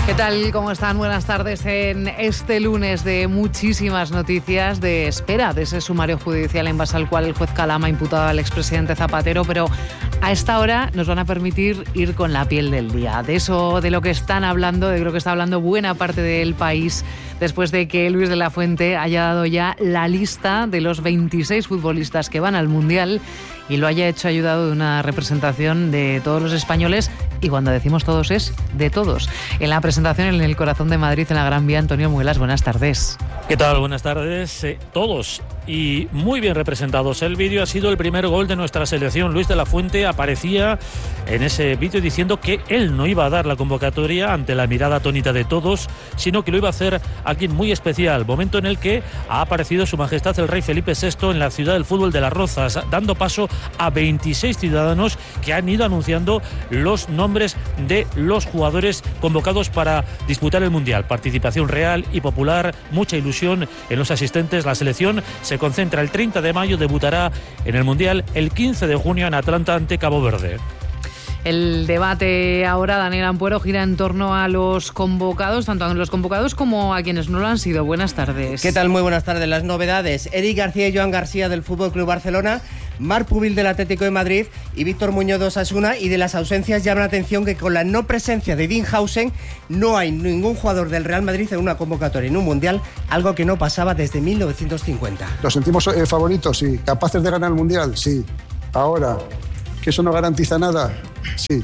¿Qué tal? ¿Cómo están? Buenas tardes en este lunes de muchísimas noticias, de espera de ese sumario judicial en base al cual el juez Calama ha imputado al expresidente Zapatero, pero a esta hora nos van a permitir ir con la piel del día. De eso, de lo que están hablando, de lo que está hablando buena parte del país, después de que Luis de la Fuente haya dado ya la lista de los 26 futbolistas que van al Mundial y lo haya hecho ayudado de una representación de todos los españoles, y cuando decimos todos es de todos. En la presentación en el corazón de Madrid, en la Gran Vía, Antonio Muelas, buenas tardes. ¿Qué tal? Buenas tardes. Todos y muy bien representados. El vídeo ha sido el primer gol de nuestra selección. Luis de la Fuente aparecía en ese vídeo diciendo que él no iba a dar la convocatoria ante la mirada atónita de todos, sino que lo iba a hacer alguien muy especial. Momento en el que ha aparecido Su Majestad el Rey Felipe VI en la ciudad del fútbol de Las Rozas, dando paso a 26 ciudadanos que han ido anunciando los nombres de los jugadores convocados para disputar el Mundial. Participación real y popular, mucha ilusión en los asistentes. La selección se concentra el 30 de mayo, debutará en el Mundial el 15 de junio en Atlanta ante Cabo Verde. El debate ahora, Daniel Ampuero, gira en torno a los convocados, tanto a los convocados como a quienes no lo han sido. Buenas tardes. ¿Qué tal? Muy buenas tardes. Las novedades: Eric García y Joan García del FC Barcelona, Marc Pubil del Atlético de Madrid y Víctor Muñoz de Osasuna. Y de las ausencias llama la atención que con la no presencia de Dinhausen no hay ningún jugador del Real Madrid en una convocatoria en un Mundial, algo que no pasaba desde 1950. ¿Los sentimos favoritos? Sí. ¿Capaces de ganar el Mundial? Sí. Ahora, ¿que eso no garantiza nada? Sí.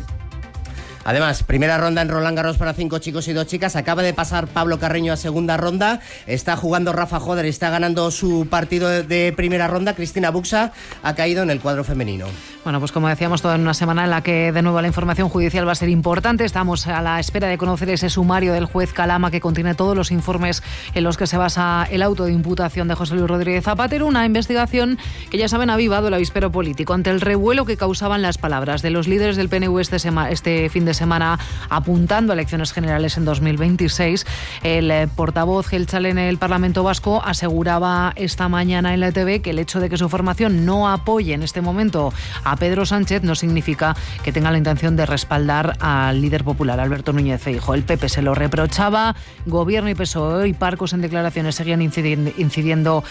Además, primera ronda en Roland Garros para 5 chicos y 2 chicas. Acaba de pasar Pablo Carreño a segunda ronda. Está jugando Rafa Joder, está ganando su partido de primera ronda. Cristina Buxa ha caído en el cuadro femenino. Bueno, pues como decíamos, toda en una semana en la que de nuevo la información judicial va a ser importante. Estamos a la espera de conocer ese sumario del juez Calama que contiene todos los informes en los que se basa el auto de imputación de José Luis Rodríguez Zapatero. Una investigación que, ya saben, ha avivado el avispero político ante el revuelo que causaban las palabras de los líderes del PNV este fin de semana apuntando a elecciones generales en 2026. El portavoz Geltzale en el Parlamento Vasco aseguraba esta mañana en la ETV que el hecho de que su formación no apoye en este momento a Pedro Sánchez no significa que tenga la intención de respaldar al líder popular, Alberto Núñez Feijóo. El PP se lo reprochaba. Gobierno y PSOE y Parcos en declaraciones seguían incidiendo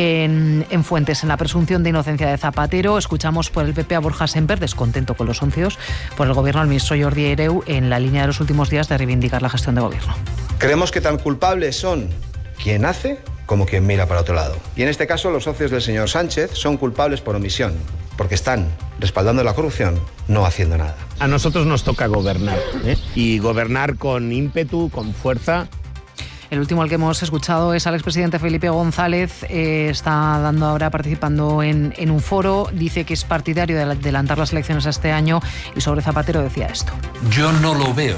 en fuentes en la presunción de inocencia de Zapatero. Escuchamos por el PP a Borja Semper, descontento con los soncios, por el Gobierno al ministro Jordi Hereu, en la línea de los últimos días de reivindicar la gestión de gobierno. Creemos que tan culpables son quien hace como quien mira para otro lado. Y en este caso los socios del señor Sánchez son culpables por omisión, porque están respaldando la corrupción, no haciendo nada. A nosotros nos toca gobernar, y gobernar con ímpetu, con fuerza. El último al que hemos escuchado es al expresidente Felipe González. Está participando en un foro. Dice que es partidario de adelantar las elecciones a este año y sobre Zapatero decía esto. Yo no lo veo,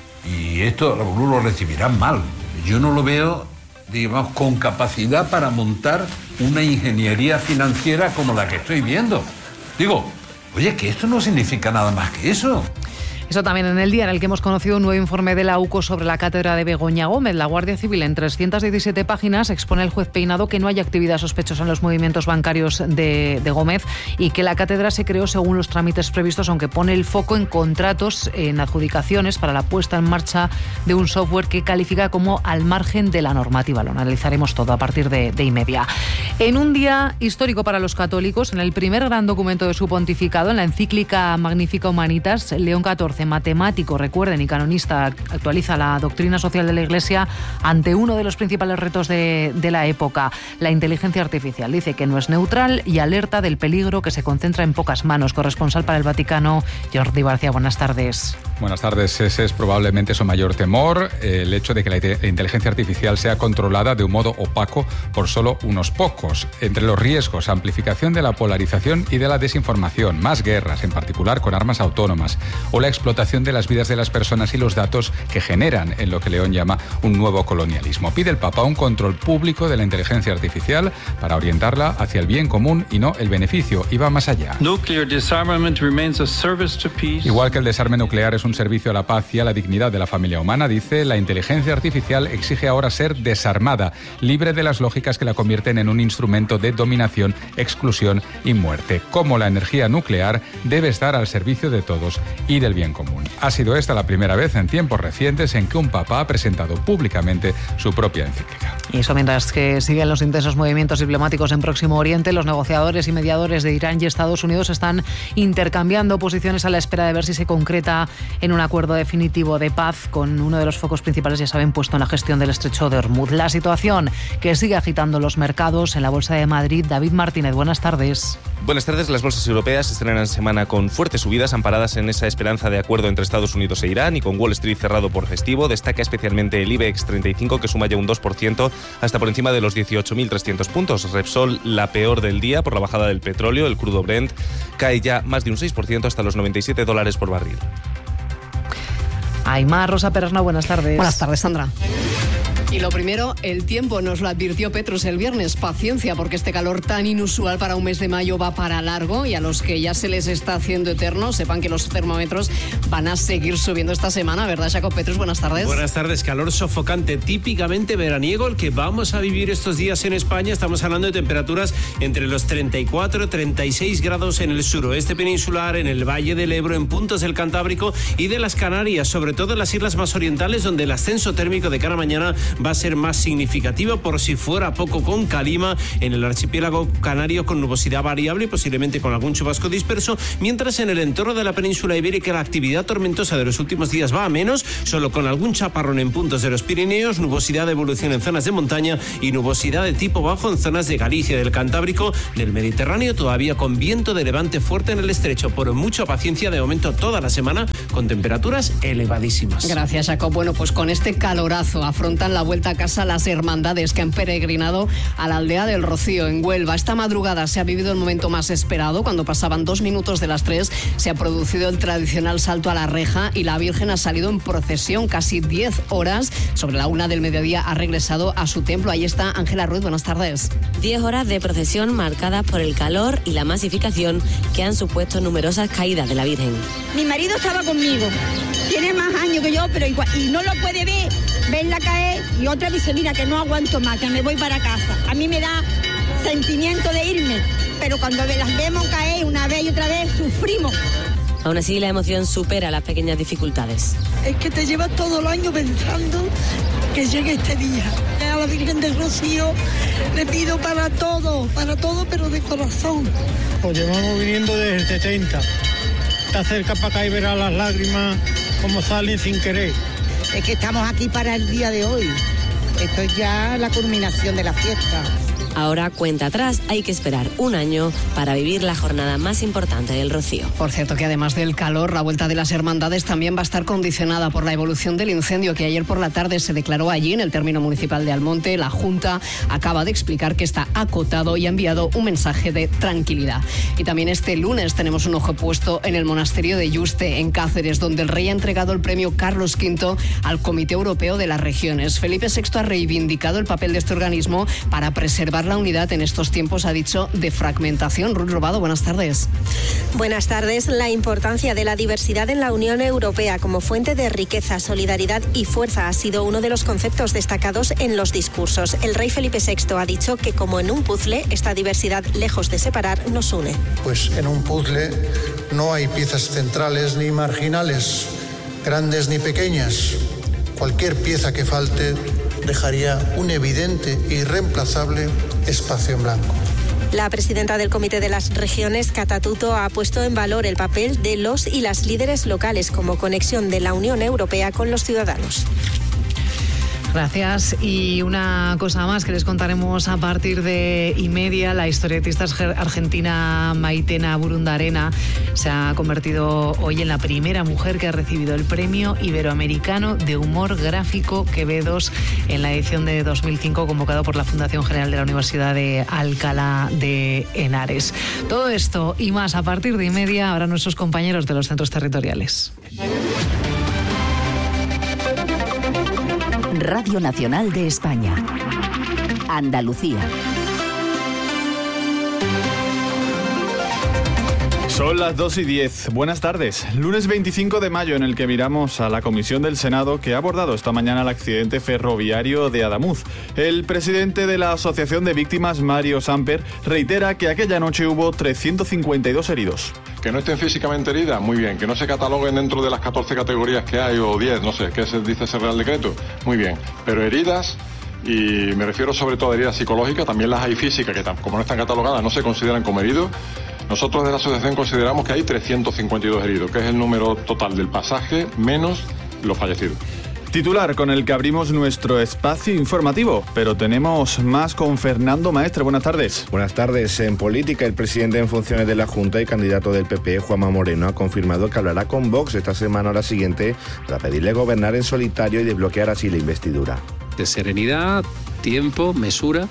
y esto algunos lo recibirán mal, yo no lo veo, digamos, con capacidad para montar una ingeniería financiera como la que estoy viendo. Digo, oye, que esto no significa nada más que eso. Eso también en el día en el que hemos conocido un nuevo informe de la UCO sobre la cátedra de Begoña Gómez. La Guardia Civil, en 317 páginas, expone el juez Peinado que no hay actividad sospechosa en los movimientos bancarios de Gómez y que la cátedra se creó según los trámites previstos, aunque pone el foco en contratos, en adjudicaciones para la puesta en marcha de un software que califica como al margen de la normativa. Lo analizaremos todo a partir de y-media. En un día histórico para los católicos, en el primer gran documento de su pontificado, en la encíclica Magnifica Humanitas, León XIV, matemático, recuerden, y canonista, actualiza la doctrina social de la Iglesia ante uno de los principales retos de la época, la inteligencia artificial. Dice que no es neutral y alerta del peligro que se concentra en pocas manos. Corresponsal para el Vaticano, Jordi García, buenas tardes. Buenas tardes. Ese es probablemente su mayor temor, el hecho de que la inteligencia artificial sea controlada de un modo opaco por solo unos pocos. Entre los riesgos, amplificación de la polarización y de la desinformación, más guerras, en particular con armas autónomas, o la explotación de las vidas de las personas y los datos que generan en lo que León llama un nuevo colonialismo. Pide el Papa un control público de la inteligencia artificial para orientarla hacia el bien común y no el beneficio, y va más allá. Igual que el desarme nuclear es un un servicio a la paz y a la dignidad de la familia humana, dice, la inteligencia artificial exige ahora ser desarmada, libre de las lógicas que la convierten en un instrumento de dominación, exclusión y muerte. Como la energía nuclear debe estar al servicio de todos y del bien común. Ha sido esta la primera vez en tiempos recientes en que un papa ha presentado públicamente su propia encíclica. Y eso mientras que siguen los intensos movimientos diplomáticos en Próximo Oriente, los negociadores y mediadores de Irán y Estados Unidos están intercambiando posiciones a la espera de ver si se concreta en un acuerdo definitivo de paz, con uno de los focos principales, ya saben, puesto en la gestión del estrecho de Hormuz. La situación que sigue agitando los mercados en la Bolsa de Madrid. David Martínez, buenas tardes. Buenas tardes. Las bolsas europeas se estrenan semana con fuertes subidas amparadas en esa esperanza de acuerdo entre Estados Unidos e Irán, y con Wall Street cerrado por festivo. Destaca especialmente el IBEX 35, que suma ya un 2% hasta por encima de los 18.300 puntos. Repsol, la peor del día por la bajada del petróleo. El crudo Brent cae ya más de un 6% hasta los $97 por barril. Aymar, Rosa Perasna, buenas tardes. Buenas tardes, Sandra. Y lo primero, el tiempo. Nos lo advirtió Petrus el viernes. Paciencia, porque este calor tan inusual para un mes de mayo va para largo, y a los que ya se les está haciendo eterno, sepan que los termómetros van a seguir subiendo esta semana, ¿verdad, Jacob? Petrus, buenas tardes. Buenas tardes. Calor sofocante, típicamente veraniego, el que vamos a vivir estos días en España. Estamos hablando de temperaturas entre los 34 y 36 grados en el suroeste peninsular, en el Valle del Ebro, en puntos del Cantábrico y de las Canarias, sobre todo en las islas más orientales, donde el ascenso térmico de cara a mañana va a ser más significativo. Por si fuera poco, con calima en el archipiélago canario, con nubosidad variable y posiblemente con algún chubasco disperso, mientras en el entorno de la península ibérica la actividad tormentosa de los últimos días va a menos, solo con algún chaparrón en puntos de los Pirineos, nubosidad de evolución en zonas de montaña y nubosidad de tipo bajo en zonas de Galicia, del Cantábrico, del Mediterráneo, todavía con viento de levante fuerte en el estrecho. Por mucha paciencia, de momento toda la semana con temperaturas elevadísimas. Gracias, Jacob. Bueno, pues con este calorazo afrontan la vuelta a casa las hermandades que han peregrinado a la aldea del Rocío, en Huelva. Esta madrugada se ha vivido el momento más esperado. Cuando pasaban 2 minutos de las 3 se ha producido el tradicional salto a la reja y la Virgen ha salido en procesión. Casi 10 horas, sobre la 1 del mediodía, ha regresado a su templo. Ahí está Ángela Ruiz, buenas tardes. 10 horas de procesión marcadas por el calor y la masificación que han supuesto numerosas caídas de la Virgen. Mi marido estaba conmigo, tiene más años que yo, pero igual, y no lo puede verla caer, y otra dice, mira, que no aguanto más, que me voy para casa. A mí me da sentimiento de irme, pero cuando las vemos caer una vez y otra vez, sufrimos. Aún así, la emoción supera las pequeñas dificultades. Es que te llevas todo el año pensando que llegue este día. A la Virgen del Rocío le pido para todo, pero de corazón. Pues llevamos viniendo desde el 70. Está cerca para acá y verás las lágrimas como salen sin querer. Es que estamos aquí para el día de hoy. Esto es ya la culminación de la fiesta. Ahora, cuenta atrás, hay que esperar un año para vivir la jornada más importante del Rocío. Por cierto, que además del calor, la vuelta de las hermandades también va a estar condicionada por la evolución del incendio que ayer por la tarde se declaró allí en el término municipal de Almonte. La Junta acaba de explicar que está acotado y ha enviado un mensaje de tranquilidad. Y también este lunes tenemos un ojo puesto en el monasterio de Yuste, en Cáceres, donde el rey ha entregado el premio Carlos V al Comité Europeo de las Regiones. Felipe VI ha reivindicado el papel de este organismo para preservar la unidad en estos tiempos, ha dicho, de fragmentación. Ruth Robado, buenas tardes. Buenas tardes. La importancia de la diversidad en la Unión Europea como fuente de riqueza, solidaridad y fuerza ha sido uno de los conceptos destacados en los discursos. El rey Felipe VI ha dicho que, como en un puzzle, esta diversidad, lejos de separar, nos une. Pues en un puzzle no hay piezas centrales ni marginales, grandes ni pequeñas. Cualquier pieza que falte dejaría un evidente e irreemplazable espacio en blanco. La presidenta del Comité de las Regiones, Cata Tuto, ha puesto en valor el papel de los y las líderes locales como conexión de la Unión Europea con los ciudadanos. Gracias. Y una cosa más que les contaremos a partir de 1:30. La historietista argentina Maitena Burundarena se ha convertido hoy en la primera mujer que ha recibido el Premio Iberoamericano de Humor Gráfico Quevedos en la edición de 2005, convocado por la Fundación General de la Universidad de Alcalá de Henares. Todo esto y más a partir de 1:30, ahora nuestros compañeros de los centros territoriales. Radio Nacional de España. Andalucía. Son las 2:10. Buenas tardes. Lunes 25 de mayo, en el que miramos a la Comisión del Senado que ha abordado esta mañana el accidente ferroviario de Adamuz. El presidente de la Asociación de Víctimas, Mario Samper, reitera que aquella noche hubo 352 heridos. Que no estén físicamente heridas, muy bien. Que no se cataloguen dentro de las 14 categorías que hay, o 10, no sé, ¿qué se dice ese Real Decreto? Muy bien. Pero heridas, y me refiero sobre todo a heridas psicológicas, también las hay físicas, que como no están catalogadas, no se consideran como heridos. Nosotros de la asociación consideramos que hay 352 heridos, que es el número total del pasaje menos los fallecidos. Titular con el que abrimos nuestro espacio informativo, pero tenemos más con Fernando Maestre. Buenas tardes. Buenas tardes. En política, el presidente en funciones de la Junta y candidato del PP, Juanma Moreno, ha confirmado que hablará con Vox esta semana o la siguiente para pedirle gobernar en solitario y desbloquear así la investidura. De serenidad, tiempo, mesura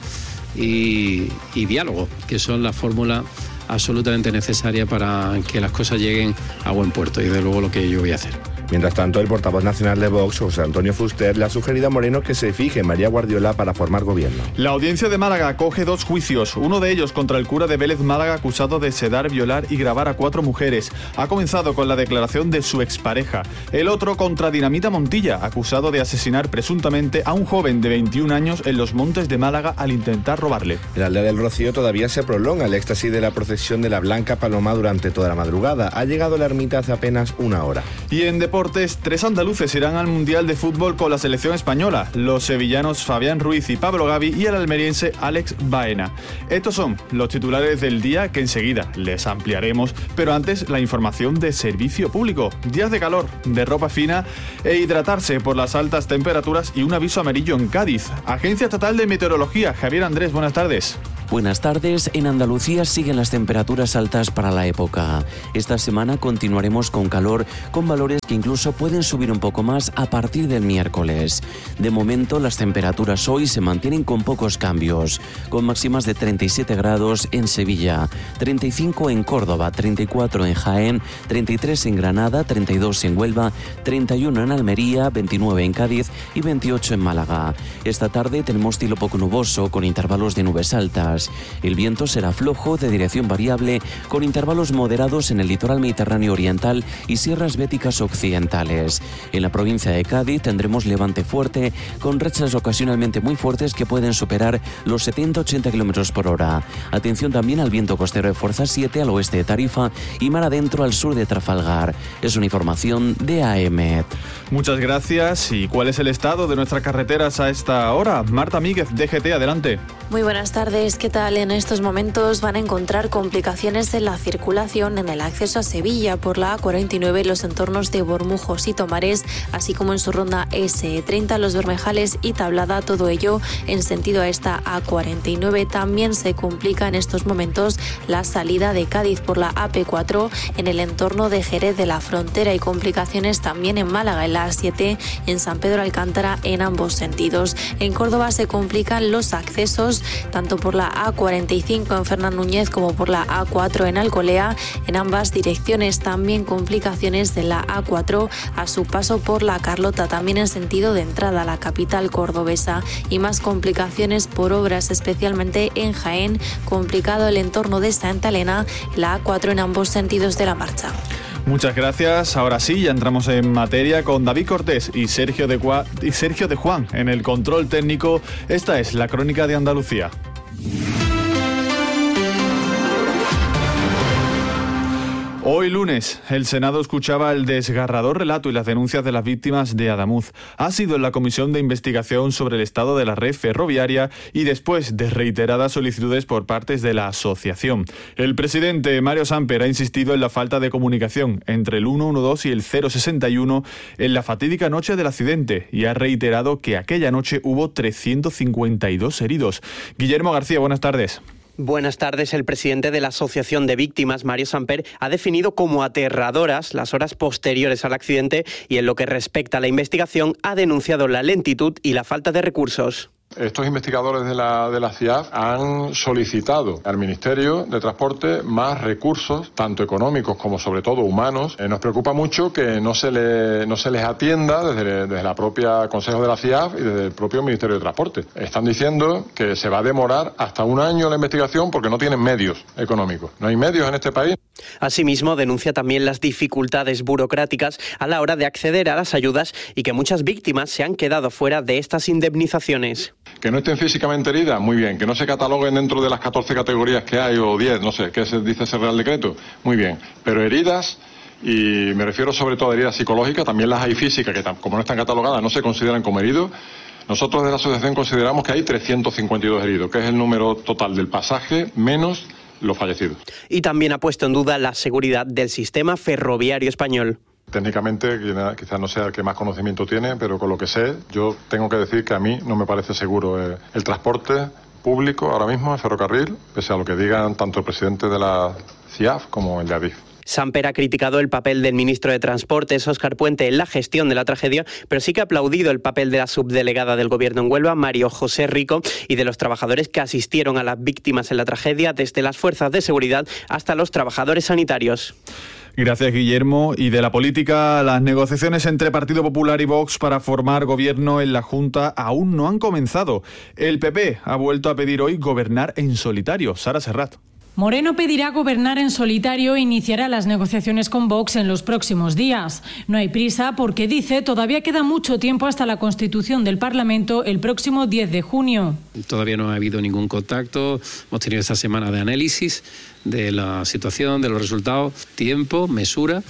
y diálogo, que son la fórmula absolutamente necesaria para que las cosas lleguen a buen puerto, y de luego lo que yo voy a hacer. Mientras tanto, el portavoz nacional de Vox, José Antonio Fuster, le ha sugerido a Moreno que se fije en María Guardiola para formar gobierno. La audiencia de Málaga acoge 2 juicios, uno de ellos contra el cura de Vélez Málaga acusado de sedar, violar y grabar a 4 mujeres. Ha comenzado con la declaración de su expareja. El otro contra Dinamita Montilla, acusado de asesinar presuntamente a un joven de 21 años en los montes de Málaga al intentar robarle. En la aldea del Rocío todavía se prolonga el éxtasis de la procesión de la Blanca Paloma durante toda la madrugada. Ha llegado a la ermita hace apenas una hora. Y en deportes, 3 andaluces irán al Mundial de Fútbol con la selección española, los sevillanos Fabián Ruiz y Pablo Gavi y el almeriense Alex Baena. Estos son los titulares del día que enseguida les ampliaremos, pero antes la información de servicio público. Días de calor, de ropa fina e hidratarse por las altas temperaturas y un aviso amarillo en Cádiz. Agencia Estatal de Meteorología, Javier Andrés, buenas tardes. Buenas tardes. En Andalucía siguen las temperaturas altas para la época. Esta semana continuaremos con calor, con valores que incluso pueden subir un poco más a partir del miércoles. De momento, las temperaturas hoy se mantienen con pocos cambios, con máximas de 37 grados en Sevilla, 35 en Córdoba, 34 en Jaén, 33 en Granada, 32 en Huelva, 31 en Almería, 29 en Cádiz y 28 en Málaga. Esta tarde tenemos cielo poco nuboso con intervalos de nubes altas. El viento será flojo, de dirección variable, con intervalos moderados en el litoral mediterráneo oriental y sierras béticas occidentales. En la provincia de Cádiz tendremos levante fuerte, con rachas ocasionalmente muy fuertes que pueden superar los 70-80 km por hora. Atención también al viento costero de fuerza 7 al oeste de Tarifa y mar adentro al sur de Trafalgar. Es una información de AEMET. Muchas gracias. ¿Y cuál es el estado de nuestras carreteras a esta hora? Marta Míguez, DGT, adelante. Muy buenas tardes. ¿Qué tal? En estos momentos van a encontrar complicaciones en la circulación en el acceso a Sevilla por la A49 en los entornos de Bormujos y Tomares, así como en su ronda S30, Los Bermejales y Tablada, todo ello en sentido a esta A49. También se complica en estos momentos la salida de Cádiz por la AP4 en el entorno de Jerez de la Frontera, y complicaciones también en Málaga en la A7 y en San Pedro Alcántara en ambos sentidos. En Córdoba se complican los accesos tanto por la A45 en Fernán Núñez como por la A4 en Alcolea, en ambas direcciones. También complicaciones de la A4 a su paso por la Carlota, también en sentido de entrada a la capital cordobesa, y más complicaciones por obras, especialmente en Jaén, complicado el entorno de Santa Elena, la A4 en ambos sentidos de la marcha. Muchas gracias. Ahora sí, ya entramos en materia con David Cortés y Sergio de Juan en el control técnico. Esta es la Crónica de Andalucía. Hoy lunes, el Senado escuchaba el desgarrador relato y las denuncias de las víctimas de Adamuz. Ha sido en la Comisión de Investigación sobre el estado de la red ferroviaria y después de reiteradas solicitudes por parte de la asociación. El presidente Mario Samper ha insistido en la falta de comunicación entre el 112 y el 061 en la fatídica noche del accidente y ha reiterado que aquella noche hubo 352 heridos. Guillermo García, buenas tardes. Buenas tardes. El presidente de la Asociación de Víctimas, Mario Samper, ha definido como aterradoras las horas posteriores al accidente y, en lo que respecta a la investigación, ha denunciado la lentitud y la falta de recursos. Estos investigadores de la CIAF han solicitado al Ministerio de Transporte más recursos, tanto económicos como sobre todo humanos. Nos preocupa mucho que no se les atienda desde la propia Consejo de la CIAF y desde el propio Ministerio de Transporte. Están diciendo que se va a demorar hasta un año la investigación porque no tienen medios económicos. No hay medios en este país. Asimismo, denuncia también las dificultades burocráticas a la hora de acceder a las ayudas y que muchas víctimas se han quedado fuera de estas indemnizaciones. Que no estén físicamente heridas, muy bien. Que no se cataloguen dentro de las 14 categorías que hay o 10, no sé, ¿qué se dice ese Real Decreto? Muy bien. Pero heridas, y me refiero sobre todo a heridas psicológicas, también las hay físicas que como no están catalogadas no se consideran como heridos. Nosotros de la asociación consideramos que hay 352 heridos, que es el número total del pasaje menos los fallecidos. Y también ha puesto en duda la seguridad del sistema ferroviario español. Técnicamente, quizás no sea el que más conocimiento tiene, pero con lo que sé, yo tengo que decir que a mí no me parece seguro el transporte público ahora mismo, el ferrocarril, pese a lo que digan tanto el presidente de la CIAF como el de Adif. Samper ha criticado el papel del ministro de Transportes, Óscar Puente, en la gestión de la tragedia, pero sí que ha aplaudido el papel de la subdelegada del Gobierno en Huelva, Mario José Rico, y de los trabajadores que asistieron a las víctimas en la tragedia, desde las fuerzas de seguridad hasta los trabajadores sanitarios. Gracias, Guillermo. Y de la política, las negociaciones entre Partido Popular y Vox para formar gobierno en la Junta aún no han comenzado. El PP ha vuelto a pedir hoy gobernar en solitario. Sara Serrat. Moreno pedirá gobernar en solitario e iniciará las negociaciones con Vox en los próximos días. No hay prisa porque, dice, todavía queda mucho tiempo hasta la constitución del Parlamento el próximo 10 de junio. Todavía no ha habido ningún contacto. Hemos tenido esta semana de análisis de la situación, de los resultados, tiempo, mesura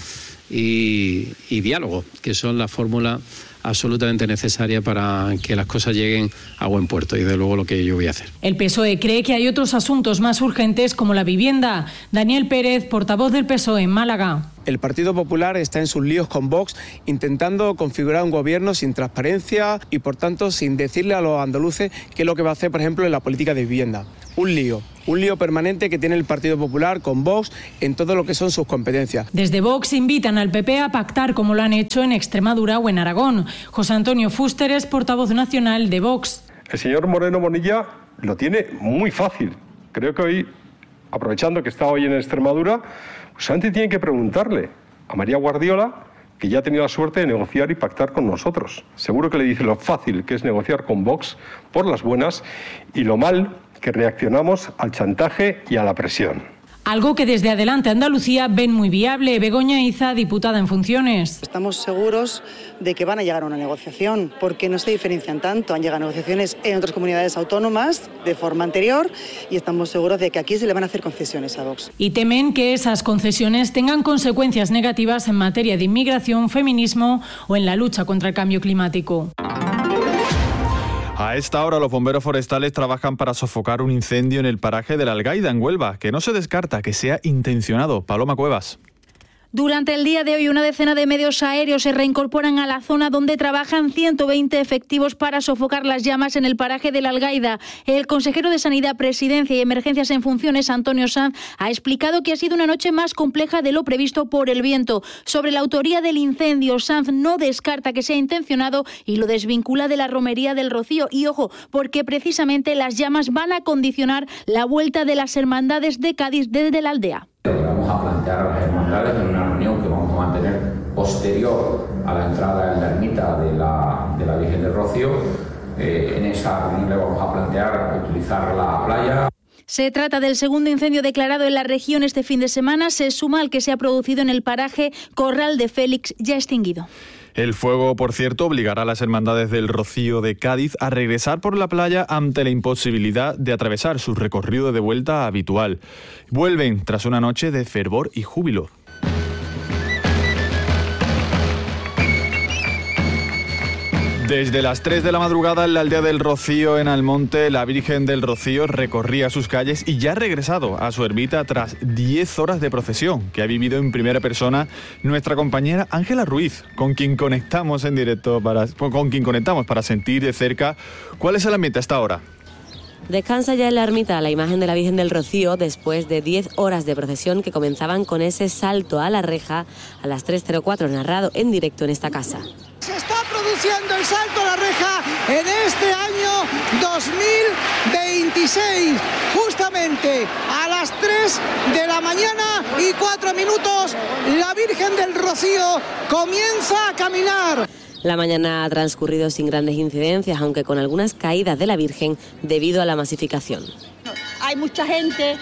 y diálogo, que son la fórmula absolutamente necesaria para que las cosas lleguen a buen puerto, y desde luego lo que yo voy a hacer. El PSOE cree que hay otros asuntos más urgentes como la vivienda. Daniel Pérez, portavoz del PSOE en Málaga. El Partido Popular está en sus líos con Vox, intentando configurar un gobierno sin transparencia y, por tanto, sin decirle a los andaluces qué es lo que va a hacer, por ejemplo, en la política de vivienda. Un lío permanente que tiene el Partido Popular con Vox en todo lo que son sus competencias. Desde Vox invitan al PP a pactar como lo han hecho en Extremadura o en Aragón. José Antonio Fuster es portavoz nacional de Vox. El señor Moreno Bonilla lo tiene muy fácil. Creo que hoy, aprovechando que está hoy en Extremadura, pues antes tiene que preguntarle a María Guardiola, que ya ha tenido la suerte de negociar y pactar con nosotros. Seguro que le dice lo fácil que es negociar con Vox por las buenas y lo mal que reaccionamos al chantaje y a la presión. Algo que desde Adelante Andalucía ven muy viable. Begoña Iza, diputada en funciones. Estamos seguros de que van a llegar a una negociación, porque no se diferencian tanto. Han llegado a negociaciones en otras comunidades autónomas de forma anterior y estamos seguros de que aquí se le van a hacer concesiones a Vox. Y temen que esas concesiones tengan consecuencias negativas en materia de inmigración, feminismo o en la lucha contra el cambio climático. A esta hora los bomberos forestales trabajan para sofocar un incendio en el paraje de la Algaida, en Huelva, que no se descarta que sea intencionado. Paloma Cuevas. Durante el día de hoy, una decena de medios aéreos se reincorporan a la zona donde trabajan 120 efectivos para sofocar las llamas en el paraje de la Algaida. El consejero de Sanidad, Presidencia y Emergencias en Funciones, Antonio Sanz, ha explicado que ha sido una noche más compleja de lo previsto por el viento. Sobre la autoría del incendio, Sanz no descarta que sea intencionado y lo desvincula de la romería del Rocío. Y ojo, porque precisamente las llamas van a condicionar la vuelta de las hermandades de Cádiz desde la aldea. Lo que vamos a plantear a las hermandades en una reunión que vamos a mantener posterior a la entrada en la ermita de la Virgen del Rocío. En esa reunión le vamos a plantear utilizar la playa. Se trata del segundo incendio declarado en la región este fin de semana. Se suma al que se ha producido en el paraje Corral de Félix, ya extinguido. El fuego, por cierto, obligará a las hermandades del Rocío de Cádiz a regresar por la playa ante la imposibilidad de atravesar su recorrido de vuelta habitual. Vuelven tras una noche de fervor y júbilo. Desde las 3 de la madrugada en la aldea del Rocío, en Almonte, la Virgen del Rocío recorría sus calles y ya ha regresado a su ermita tras 10 horas de procesión, que ha vivido en primera persona nuestra compañera Ángela Ruiz, con quien conectamos en directo para sentir de cerca cuál es el ambiente hasta ahora. Descansa ya en la ermita la imagen de la Virgen del Rocío después de 10 horas de procesión que comenzaban con ese salto a la reja a las 3:04, narrado en directo en esta casa. Se está produciendo el salto a la reja en este año 2026, justamente a las 3 de la mañana y 4 minutos, la Virgen del Rocío comienza a caminar. La mañana ha transcurrido sin grandes incidencias, aunque con algunas caídas de la Virgen debido a la masificación. Hay mucha gente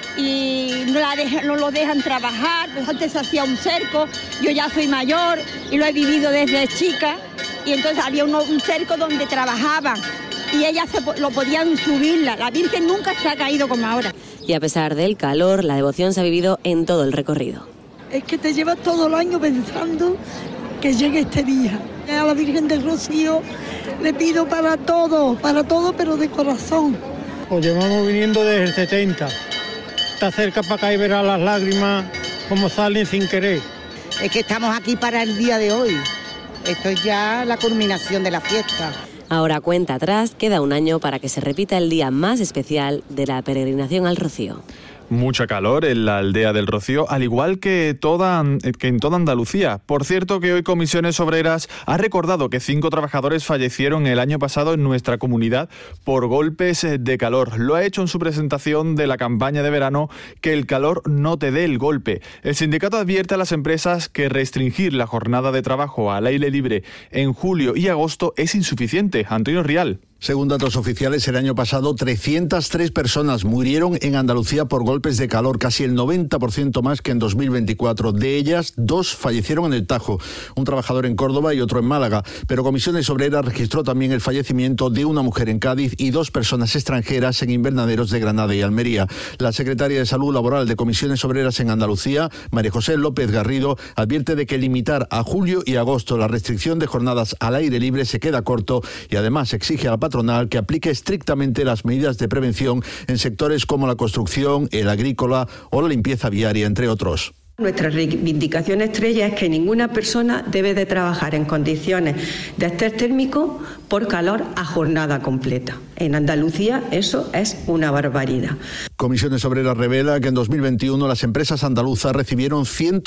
y no lo dejan trabajar. Antes se hacía un cerco, yo ya soy mayor y lo he vivido desde chica, y entonces había un cerco donde trabajaban y ellas lo podían subirla. La Virgen nunca se ha caído como ahora. Y a pesar del calor, la devoción se ha vivido en todo el recorrido. Es que te llevas todo el año pensando que llegue este día. A la Virgen del Rocío le pido para todo, pero de corazón. Pues llevamos viniendo desde el 70. Está cerca para acá y verás las lágrimas como salen sin querer. Es que estamos aquí para el día de hoy. Esto es ya la culminación de la fiesta. Ahora cuenta atrás, queda un año para que se repita el día más especial de la peregrinación al Rocío. Mucha calor en la aldea del Rocío, al igual que en toda Andalucía. Por cierto, que hoy Comisiones Obreras ha recordado que 5 trabajadores fallecieron el año pasado en nuestra comunidad por golpes de calor. Lo ha hecho en su presentación de la campaña de verano Que el calor no te dé el golpe. El sindicato advierte a las empresas que restringir la jornada de trabajo al aire libre en julio y agosto es insuficiente. Antonio Rial. Según datos oficiales, el año pasado 303 personas murieron en Andalucía por golpes de calor, casi el 90% más que en 2024. De ellas, 2 fallecieron en el Tajo, un trabajador en Córdoba y otro en Málaga. Pero Comisiones Obreras registró también el fallecimiento de una mujer en Cádiz y 2 personas extranjeras en invernaderos de Granada y Almería. La secretaria de Salud Laboral de Comisiones Obreras en Andalucía, María José López Garrido, advierte de que limitar a julio y agosto la restricción de jornadas al aire libre se queda corto y además exige a la patronal que aplique estrictamente las medidas de prevención en sectores como la construcción, el agrícola o la limpieza viaria, entre otros. Nuestra reivindicación estrella es que ninguna persona debe de trabajar en condiciones de estrés térmico por calor a jornada completa. En Andalucía eso es una barbaridad. Comisiones Obreras revela que en 2021 las empresas andaluzas recibieron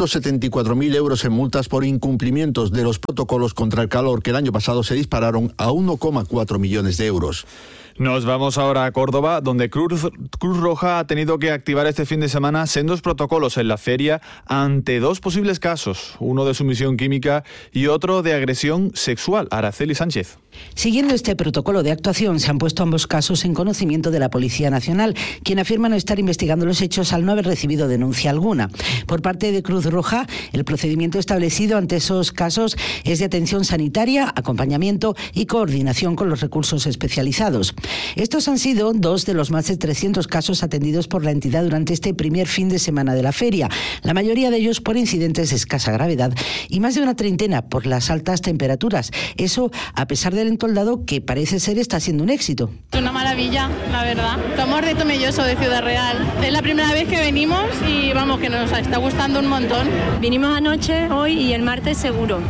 174.000 euros en multas por incumplimientos de los protocolos contra el calor, que el año pasado se dispararon a 1,4 millones de euros. Nos vamos ahora a Córdoba, donde Cruz Roja ha tenido que activar este fin de semana sendos protocolos en la feria ante 2 posibles casos, uno de sumisión química y otro de agresión sexual. Araceli Sánchez. Siguiendo este protocolo de actuación, se han puesto ambos casos en conocimiento de la Policía Nacional, quien afirma no estar investigando los hechos al no haber recibido denuncia alguna. Por parte de Cruz Roja, el procedimiento establecido ante esos casos es de atención sanitaria, acompañamiento y coordinación con los recursos especializados. Estos han sido 2 de los más de 300 casos atendidos por la entidad durante este primer fin de semana de la feria, la mayoría de ellos por incidentes de escasa gravedad y más de una treintena por las altas temperaturas. Eso a pesar del entoldado, que parece ser está siendo un éxito. Es una maravilla, la verdad. Somos de Tomelloso, de Ciudad Real. Es la primera vez que venimos y vamos, que nos está gustando un montón. Vinimos anoche, hoy y el martes seguro.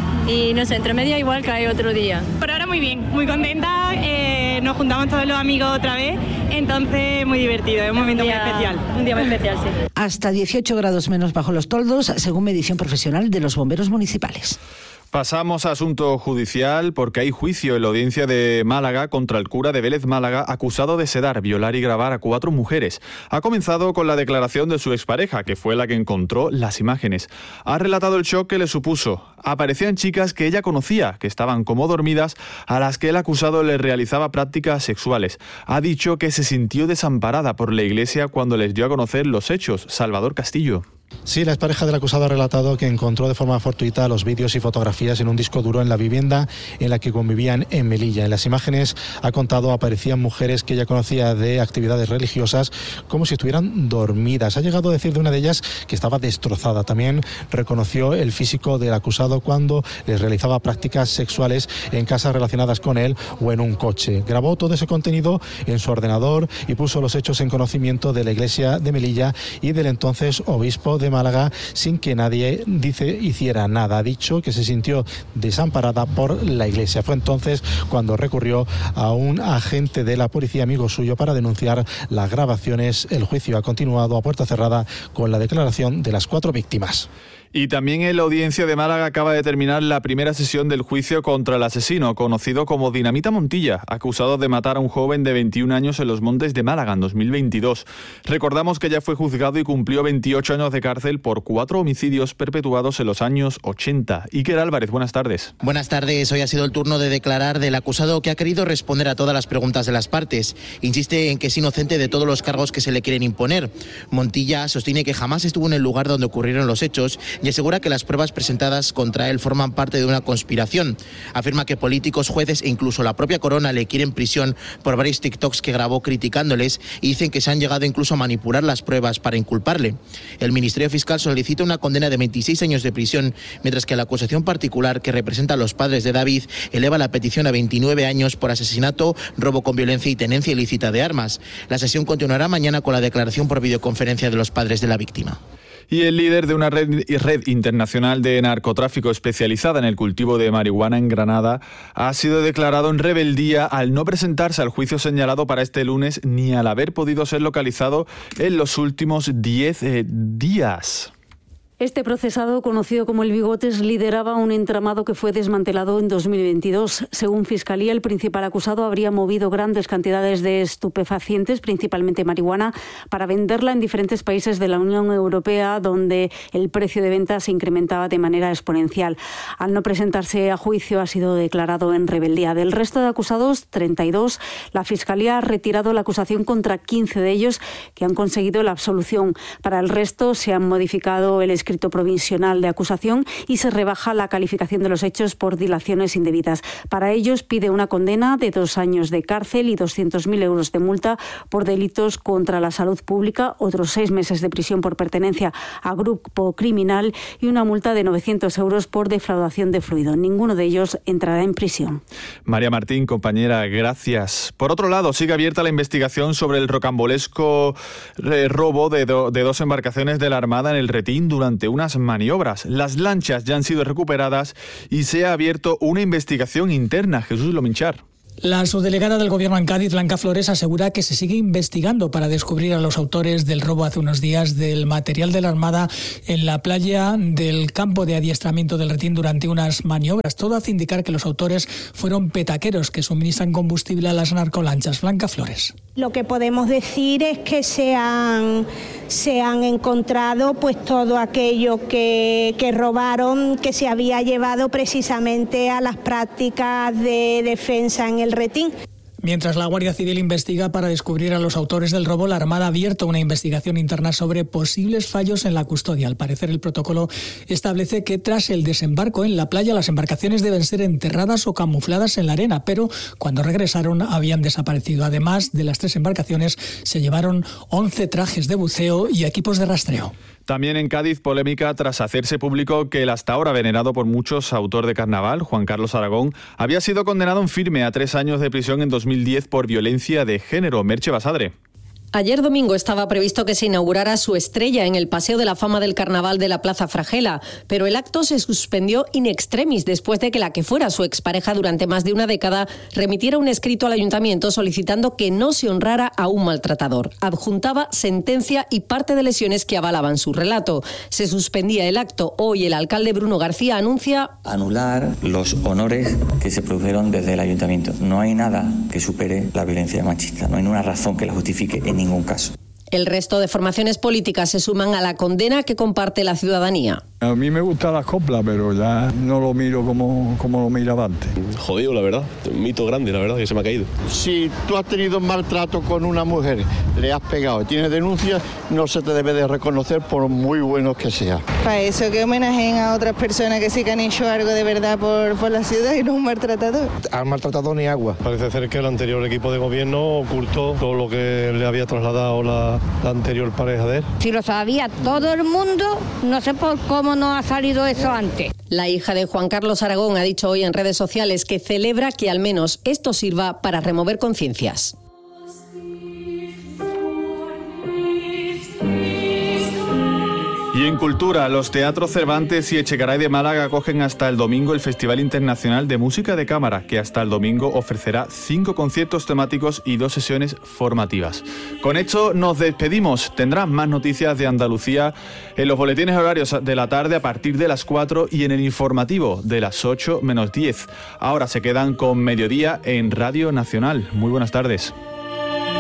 Y no sé, entre media igual que hay otro día. Por ahora muy bien, muy contenta, nos juntamos todos los amigos otra vez, entonces muy divertido, es un momento muy especial. Un día muy especial, sí. Hasta 18 grados menos bajo los toldos, según medición profesional de los bomberos municipales. Pasamos a asunto judicial porque hay juicio en la audiencia de Málaga contra el cura de Vélez Málaga acusado de sedar, violar y grabar a 4 mujeres. Ha comenzado con la declaración de su expareja, que fue la que encontró las imágenes. Ha relatado el shock que le supuso. Aparecían chicas que ella conocía, que estaban como dormidas, a las que el acusado le realizaba prácticas sexuales. Ha dicho que se sintió desamparada por la Iglesia cuando les dio a conocer los hechos. Salvador Castillo. Sí, la expareja del acusado ha relatado que encontró de forma fortuita los vídeos y fotografías en un disco duro en la vivienda en la que convivían en Melilla. En las imágenes, ha contado, aparecían mujeres que ella conocía de actividades religiosas como si estuvieran dormidas. Ha llegado a decir de una de ellas que estaba destrozada. También reconoció el físico del acusado cuando les realizaba prácticas sexuales en casas relacionadas con él o en un coche. Grabó todo ese contenido en su ordenador y puso los hechos en conocimiento de la Iglesia de Melilla y del entonces obispo juzgado de Málaga sin que nadie, hiciera nada. Ha dicho que se sintió desamparada por la Iglesia. Fue entonces cuando recurrió a un agente de la policía, amigo suyo, para denunciar las grabaciones. El juicio ha continuado a puerta cerrada con la declaración de las 4 víctimas. Y también en la audiencia de Málaga acaba de terminar la primera sesión del juicio contra el asesino, conocido como Dinamita Montilla, acusado de matar a un joven de 21 años en los Montes de Málaga en 2022. Recordamos que ya fue juzgado y cumplió 28 años de cárcel por 4 homicidios perpetuados en los años 80. Iker Álvarez, buenas tardes. Buenas tardes. Hoy ha sido el turno de declarar del acusado, que ha querido responder a todas las preguntas de las partes. Insiste en que es inocente de todos los cargos que se le quieren imponer. Montilla sostiene que jamás estuvo en el lugar donde ocurrieron los hechos y asegura que las pruebas presentadas contra él forman parte de una conspiración. Afirma que políticos, jueces e incluso la propia Corona le quieren prisión por varios TikToks que grabó criticándoles, y dicen que se han llegado incluso a manipular las pruebas para inculparle. El Ministerio Fiscal solicita una condena de 26 años de prisión, mientras que la acusación particular, que representa a los padres de David, eleva la petición a 29 años por asesinato, robo con violencia y tenencia ilícita de armas. La sesión continuará mañana con la declaración por videoconferencia de los padres de la víctima. Y el líder de una red internacional de narcotráfico especializada en el cultivo de marihuana en Granada ha sido declarado en rebeldía al no presentarse al juicio señalado para este lunes, ni al haber podido ser localizado en los últimos 10 días. Este procesado, conocido como el Bigotes, lideraba un entramado que fue desmantelado en 2022. Según Fiscalía, el principal acusado habría movido grandes cantidades de estupefacientes, principalmente marihuana, para venderla en diferentes países de la Unión Europea, donde el precio de venta se incrementaba de manera exponencial. Al no presentarse a juicio, ha sido declarado en rebeldía. Del resto de acusados, 32, la Fiscalía ha retirado la acusación contra 15 de ellos, que han conseguido la absolución. Para el resto, se han modificado el escrito provisional de acusación y se rebaja la calificación de los hechos por dilaciones indebidas. Para ellos pide una condena de 2 años de cárcel y 200.000 euros de multa por delitos contra la salud pública, otros 6 meses de prisión por pertenencia a grupo criminal y una multa de 900 euros por defraudación de fluido. Ninguno de ellos entrará en prisión. María Martín, compañera, gracias. Por otro lado, sigue abierta la investigación sobre el rocambolesco robo de 2 embarcaciones de la Armada en el Retín durante unas maniobras. Las lanchas ya han sido recuperadas y se ha abierto una investigación interna. Jesús Lominchar. La subdelegada del Gobierno en Cádiz, Blanca Flores, asegura que se sigue investigando para descubrir a los autores del robo hace unos días del material de la Armada en la playa del campo de adiestramiento del Retín durante unas maniobras. Todo hace indicar que los autores fueron petaqueros que suministran combustible a las narcolanchas. Blanca Flores. Lo que podemos decir es que se han encontrado pues todo aquello que robaron, que se había llevado precisamente a las prácticas de defensa en el Retín. Mientras la Guardia Civil investiga para descubrir a los autores del robo, la Armada ha abierto una investigación interna sobre posibles fallos en la custodia. Al parecer, el protocolo establece que tras el desembarco en la playa, las embarcaciones deben ser enterradas o camufladas en la arena, pero cuando regresaron habían desaparecido. Además de las 3 embarcaciones, se llevaron 11 trajes de buceo y equipos de rastreo. También en Cádiz, polémica tras hacerse público que el hasta ahora venerado por muchos autor de carnaval, Juan Carlos Aragón, había sido condenado en firme a 3 años de prisión en 2010 por violencia de género. Merche Basadre. Ayer domingo estaba previsto que se inaugurara su estrella en el Paseo de la Fama del Carnaval de la Plaza Fragela, pero el acto se suspendió in extremis después de que la que fuera su expareja durante más de una década remitiera un escrito al ayuntamiento solicitando que no se honrara a un maltratador. Adjuntaba sentencia y parte de lesiones que avalaban su relato. Se suspendía el acto. Hoy el alcalde Bruno García anuncia anular los honores que se produjeron desde el ayuntamiento. No hay nada que supere la violencia machista, no hay ninguna razón que la justifique en ningún caso. El resto de formaciones políticas se suman a la condena que comparte la ciudadanía. A mí me gustan las coplas, pero ya no lo miro como lo miraba antes. Jodido, la verdad. Un mito grande, la verdad, que se me ha caído. Si tú has tenido maltrato con una mujer, le has pegado y tienes denuncias, no se te debe de reconocer por muy buenos que sea. Para eso, que homenajeen a otras personas que sí que han hecho algo de verdad por la ciudad y no un maltratador. Al maltratador ni agua. Parece ser que el anterior equipo de gobierno ocultó todo lo que le había trasladado la anterior pareja de él. Si lo sabía todo el mundo, no sé por cómo no ha salido eso antes. La hija de Juan Carlos Aragón ha dicho hoy en redes sociales que celebra que al menos esto sirva para remover conciencias. Y en cultura, los teatros Cervantes y Echegaray de Málaga acogen hasta el domingo el Festival Internacional de Música de Cámara, que hasta el domingo ofrecerá 5 conciertos temáticos y 2 sesiones formativas. Con esto nos despedimos. Tendrán más noticias de Andalucía en los boletines horarios de la tarde a partir de las 4 y en el informativo de las 8 menos 10. Ahora se quedan con Mediodía en Radio Nacional. Muy buenas tardes.